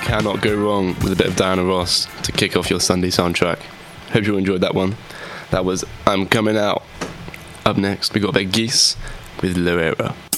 cannot go wrong with a bit of Diana Ross to kick off your Sunday soundtrack. Hope you enjoyed that one. That was I'm Coming Out. Up next, we got a bit of Geese with Lorera.